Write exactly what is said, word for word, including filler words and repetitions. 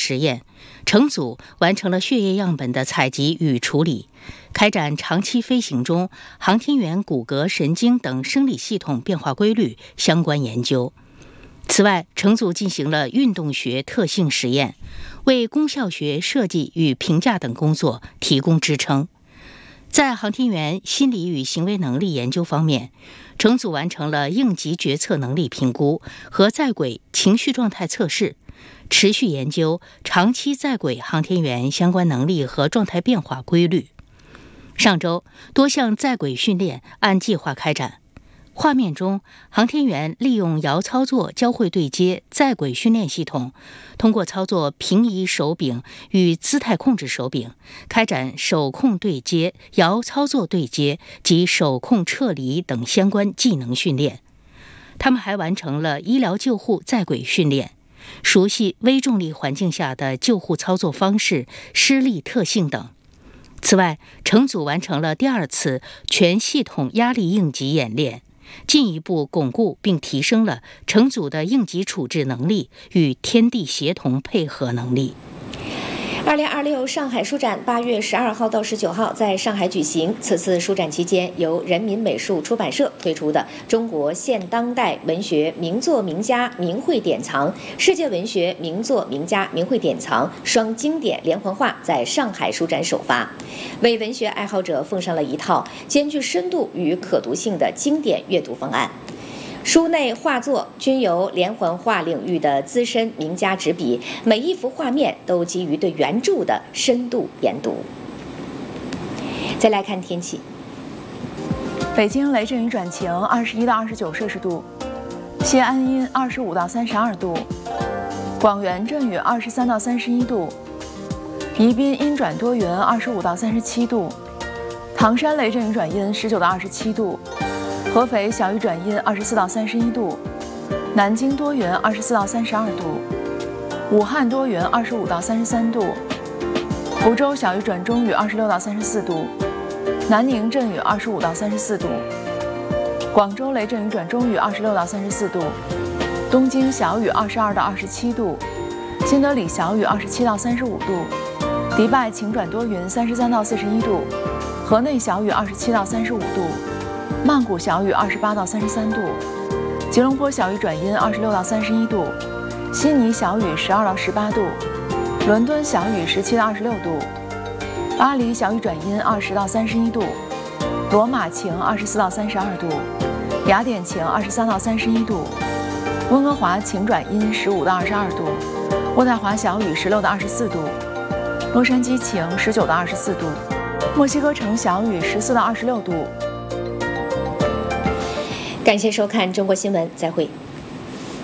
实验，成组完成了血液样本的采集与处理，开展长期飞行中航天员骨骼、神经等生理系统变化规律相关研究。此外，成组进行了运动学特性实验，为功效学设计与评价等工作提供支撑。在航天员心理与行为能力研究方面，成组完成了应急决策能力评估和在轨情绪状态测试，持续研究长期在轨航天员相关能力和状态变化规律。上周，多项在轨训练按计划开展。画面中，航天员利用遥操作交会对接在轨训练系统，通过操作平移手柄与姿态控制手柄，开展手控对接、遥操作对接及手控撤离等相关技能训练。他们还完成了医疗救护在轨训练，熟悉微重力环境下的救护操作方式、施力特性等。此外，成组完成了第二次全系统压力应急演练，进一步巩固并提升了成组的应急处置能力与天地协同配合能力。 二零二六上海书展八月十二号到十九号在上海举行。此次书展期间，由人民美术出版社推出的《中国现当代文学名作名家名绘典藏》、世界文学名作名家名绘典藏双经典连环画在上海书展首发，为文学爱好者奉上了一套兼具深度与可读性的经典阅读方案。书内画作均由连环画领域的资深名家执笔，每一幅画面都基于对原著的深度研读。再来看天气， 北京雷阵雨转晴，二十一到二十九摄氏度；西安阴，二十五到三十二度；广元阵雨，二十三到三十一度；宜宾阴转多云，二十五到三十七度；唐山雷阵雨转阴，十九到二十七度。合肥小雨转阴，二十四到三十一度；南京多云，二十四到三十二度；武汉多云，二十五到三十三度；福州小雨转中雨，二十六到三十四度；南宁阵雨，二十五到三十四度；广州雷阵雨转中雨，二十六到三十四度；东京小雨，二十二到二十七度；新德里小雨，二十七到三十五度；迪拜晴转多云，三十三到四十一度；河内小雨，二十七到三十五度。曼谷小雨二十八到三十三度，吉隆坡小雨转阴二十六到三十一度，悉尼小雨十二到十八度，伦敦小雨十七到二十六度，巴黎小雨转阴二十到三十一度，罗马晴二十四到三十二度，雅典晴二十三到三十一度，温哥华晴转阴十五到二十二度，渥太华小雨十六到二十四度，洛杉矶晴十九到二十四度，墨西哥城小雨十四到二十六度。 感谢收看中国新闻，再会。